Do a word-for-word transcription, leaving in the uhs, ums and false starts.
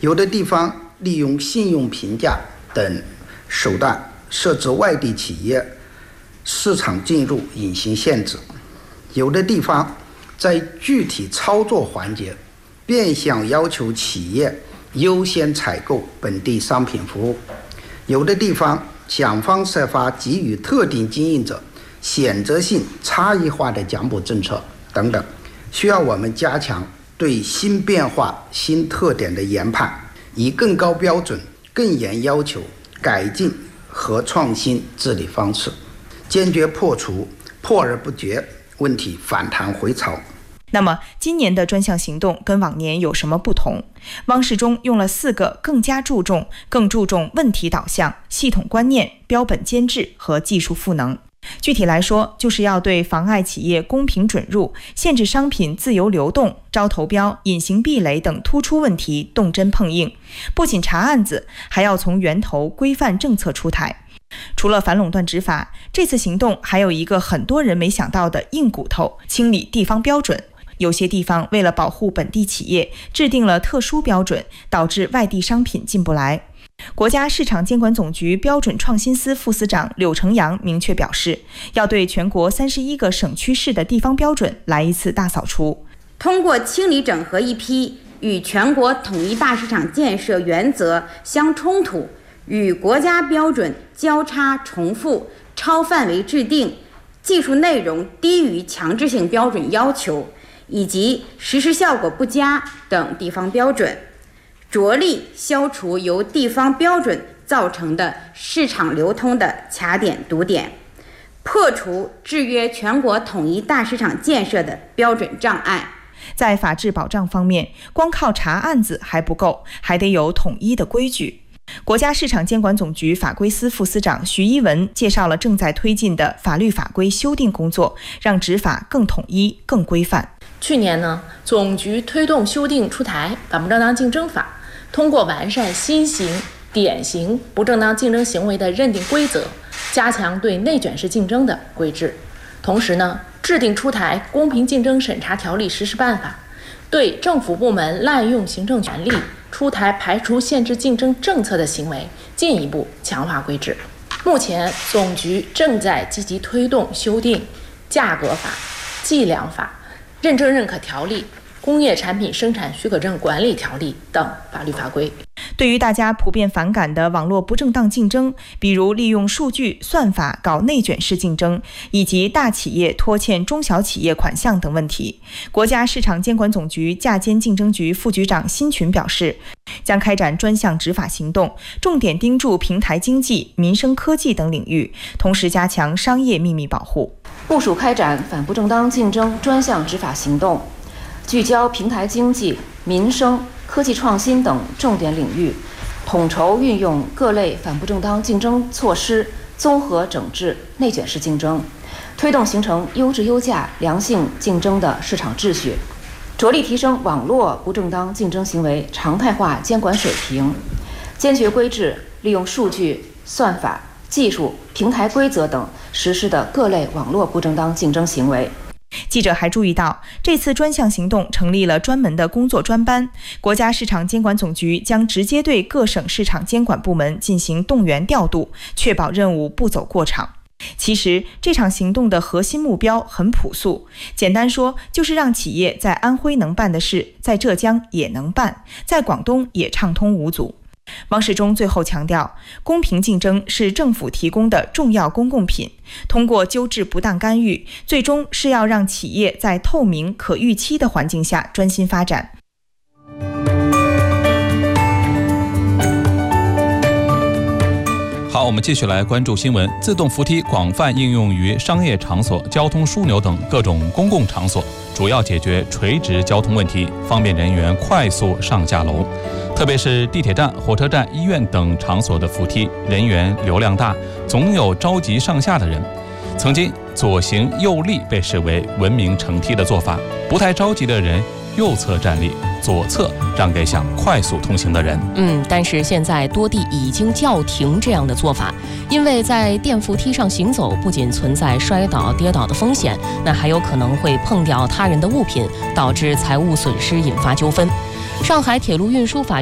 有的地方利用信用评价等手段设置外地企业市场进入隐形限制，有的地方在具体操作环节变相要求企业优先采购本地商品服务，有的地方想方设法给予特定经营者选择性差异化的奖补政策等等，需要我们加强对新变化新特点的研判，以更高标准更严要求改进和创新治理方式，坚决破除破而不决问题反弹回潮。 那么今年的专项行动跟往年有什么不同？汪世忠用了四个更加注重、更注重问题导向、系统观念、标本兼治和技术赋能。具体来说，就是要对妨碍企业公平准入、限制商品自由流动、招投标、隐形壁垒等突出问题动真碰硬，不仅查案子，还要从源头规范政策出台。除了反垄断执法，这次行动还有一个很多人没想到的硬骨头：清理地方标准。有些地方为了保护本地企业，制定了特殊标准，导致外地商品进不来。国家市场监管总局标准创新司副司长柳成阳明确表示，要对全国三十一个省区市的地方标准来一次大扫除， 通过清理整合一批与全国统一大市场建设原则相冲突、与国家标准交叉重复、超范围制定、技术内容低于强制性标准要求以及实施效果不佳等地方标准，着力消除由地方标准造成的市场流通的卡点堵点，破除制约全国统一大市场建设的标准障碍。 在法治保障方面，光靠查案子还不够，还得有统一的规矩。国家市场监管总局法规司副司长徐一文介绍了正在推进的法律法规修订工作，让执法更统一、更规范。 去年呢，总局推动修订出台反不正当竞争法，通过完善新型、典型不正当竞争行为的认定规则，加强对内卷式竞争的规制。同时呢，制定出台公平竞争审查条例实施办法，对政府部门滥用行政权力、出台排除限制竞争政策的行为进一步强化规制。目前，总局正在积极推动修订价格法、计量法、认证认可条例、工业产品生产许可证管理条例等法律法规。 对于大家普遍反感的网络不正当竞争，比如利用数据算法搞内卷式竞争，以及大企业拖欠中小企业款项等问题，国家市场监管总局价监竞争局副局长辛群表示，将开展专项执法行动，重点盯住平台经济、民生科技等领域，同时加强商业秘密保护。 部署开展反不正当竞争专项执法行动，聚焦平台经济、民生、科技创新等重点领域，统筹运用各类反不正当竞争措施，综合整治内卷式竞争，推动形成优质优价、良性竞争的市场秩序，着力提升网络不正当竞争行为常态化监管水平，坚决规制利用数据、算法、技术、平台规则等实施的各类网络不正当竞争行为。 记者还注意到，这次专项行动成立了专门的工作专班，国家市场监管总局将直接对各省市场监管部门进行动员调度，确保任务不走过场。其实这场行动的核心目标很朴素，简单说就是让企业在安徽能办的事，在浙江也能办，在广东也畅通无阻。汪世忠最后强调，公平竞争是政府提供的重要公共品，通过纠治不当干预，最终是要让企业在透明可预期的环境下专心发展。 好，我们继续来关注新闻。自动扶梯广泛应用于商业场所、交通枢纽等各种公共场所，主要解决垂直交通问题，方便人员快速上下楼。特别是地铁站、火车站、医院等场所的扶梯，人员流量大，总有着急上下的人。曾经左行右立被视为文明乘梯的做法，不太着急的人右侧站立，左侧让给想快速通行的人。 嗯，但是现在多地已经叫停这样的做法，因为在电扶梯上行走不仅存在摔倒、跌倒的风险，那还有可能会碰掉他人的物品，导致财物损失，引发纠纷。上海铁路运输法